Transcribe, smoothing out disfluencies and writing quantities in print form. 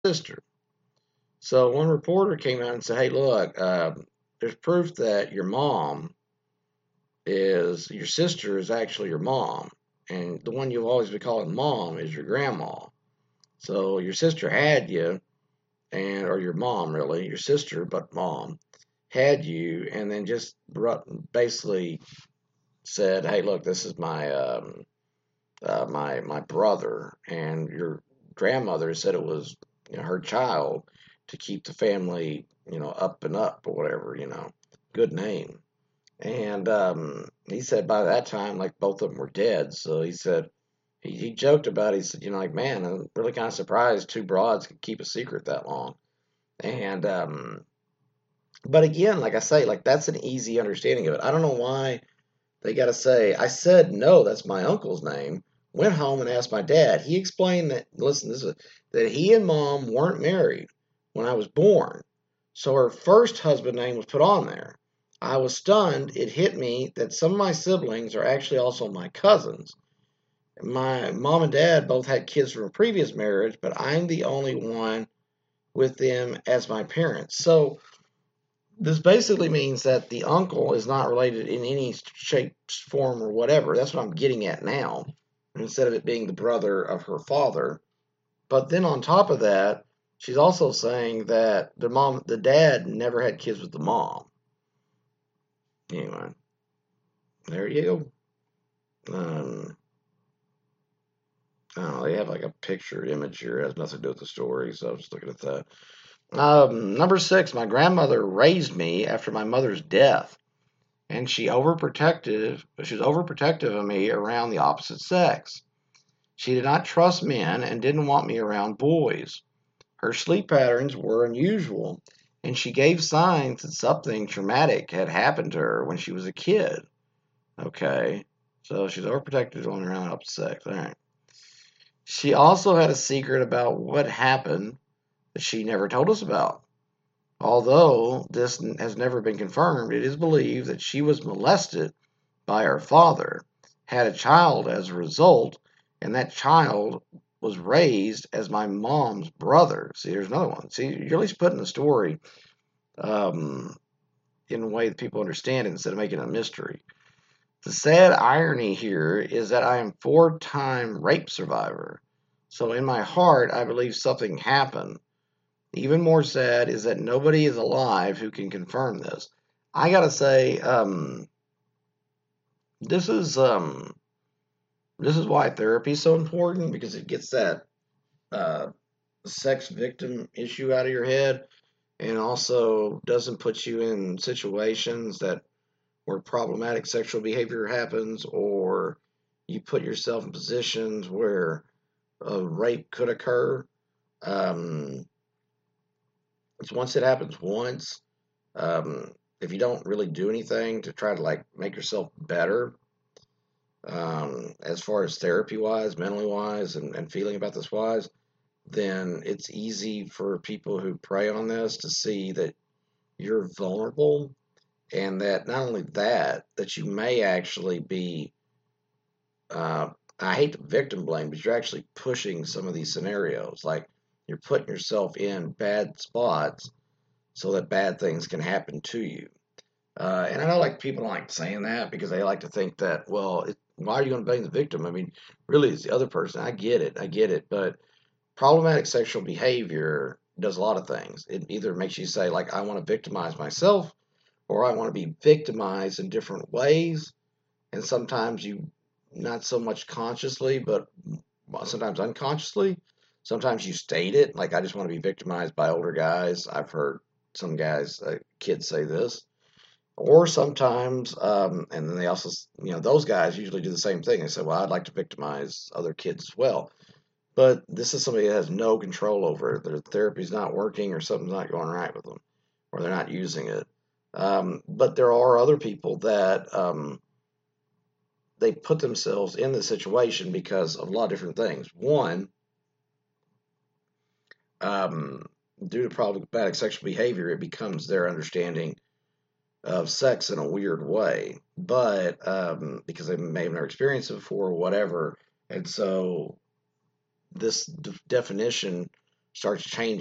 sister. So one reporter came out and said, "Hey, look, there's proof that your sister is actually your mom, and the one you've always been calling mom is your grandma. So your sister had you, or your mom really, your sister, but mom had you, and then just basically said, "Hey, look, this is my brother," and your grandmother said it was her child to keep the family up and up or whatever, good name." And he said by that time, like both of them were dead. So he said he joked about it. He said, like, man, I'm really kind of surprised two broads could keep a secret that long. And but again, like I say, like that's an easy understanding of it. I don't know why they got to say, I said, no, that's my uncle's name. Went home and asked my dad. He explained that, listen, that he and mom weren't married when I was born. So her first husband name was put on there. I was stunned. It hit me that some of my siblings are actually also my cousins. My mom and dad both had kids from a previous marriage, but I'm the only one with them as my parents. So this basically means that the uncle is not related in any shape, form, or whatever. That's what I'm getting at now, instead of it being the brother of her father. But then on top of that, she's also saying that the dad never had kids with the mom. Anyway, there you go. I don't know, they have like a picture image here. It has nothing to do with the story, so I was just looking at that. Number 6, my grandmother raised me after my mother's death, and she was overprotective of me around the opposite sex. She did not trust men and didn't want me around boys. Her sleep patterns were unusual, and she gave signs that something traumatic had happened to her when she was a kid. Okay, so she's overprotective on around the opposite sex. All right. She also had a secret about what happened that she never told us about. Although this has never been confirmed, it is believed that she was molested by her father, had a child as a result, and that child was raised as my mom's brother. See, there's another one. See, you're at least putting the story um, in a way that people understand it instead of making it a mystery. The sad irony here is that I am 4-time rape survivor. So in my heart, I believe something happened. Even more sad is that nobody is alive who can confirm this. I gotta say, this is um, this is why therapy is so important, because it gets that uh, sex victim issue out of your head, and also doesn't put you in situations that where problematic sexual behavior happens, or you put yourself in positions where a rape could occur. Um, it's once it happens once. If you don't really do anything to try to like make yourself better, as far as therapy wise, mentally wise, and feeling about this wise, then it's easy for people who prey on this to see that you're vulnerable, and that not only that you may actually be, uh, I hate to victim blame, but you're actually pushing some of these scenarios. Like you're putting yourself in bad spots so that bad things can happen to you. And I know like people don't like saying that because they like to think that, well, why are you going to blame the victim? I mean, really, it's the other person. I get it. But problematic sexual behavior does a lot of things. It either makes you say, like, I want to victimize myself, or I want to be victimized in different ways. And sometimes you, not so much consciously, but sometimes unconsciously. Sometimes you state it, like, I just want to be victimized by older guys. I've heard some guys, kids say this. Or sometimes, and then they also, those guys usually do the same thing. They say, well, I'd like to victimize other kids as well. But this is somebody that has no control over it. Their therapy's not working, or something's not going right with them, or they're not using it. But there are other people that they put themselves in the situation because of a lot of different things. One, um, due to problematic sexual behavior, it becomes their understanding of sex in a weird way, but because they may have never experienced it before or whatever. And so this definition starts changing